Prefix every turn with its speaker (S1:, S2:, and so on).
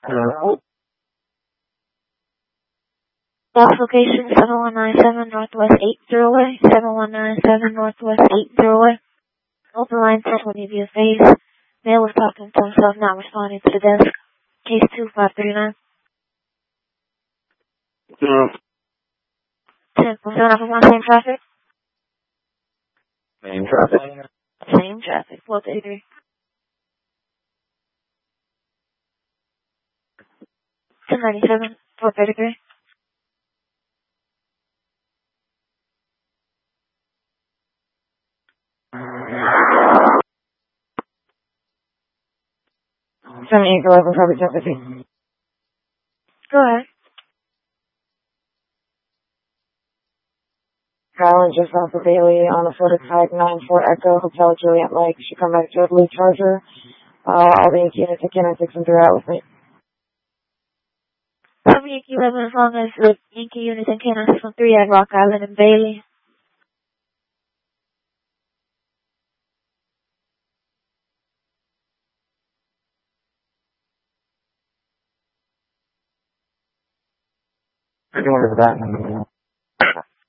S1: Hello?
S2: Box location 7197 Northwest 80way, 7197 Northwest 80way. Open line set when you view face. Male was talking to himself, not responding to the desk. Case 2539. 10.7 up on same traffic?
S1: Same traffic.
S2: Same traffic. 433. 1097, 433.
S1: Send me go over probably 10:50.
S2: Go ahead.
S1: Carolyn just off of Bailey on the Florida tag 94 Echo Hotel Juliet Lake. She come back to a blue charger. All the Yankee units again and 6 and 3 out with me.
S2: Some Yankee 11 as long as the Yankee units and K9 613 at Rock Island and Bailey.
S1: I can order that.